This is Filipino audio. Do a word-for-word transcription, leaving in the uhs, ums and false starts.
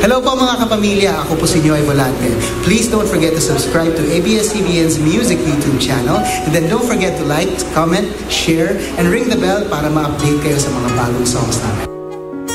Hello po mga kapamilya, ako po si Noy Volante. Please don't forget to subscribe to A B S C B N's Music YouTube channel, and then don't forget to like, comment, share, and ring the bell para ma-update kayo sa mga bagong songs namin.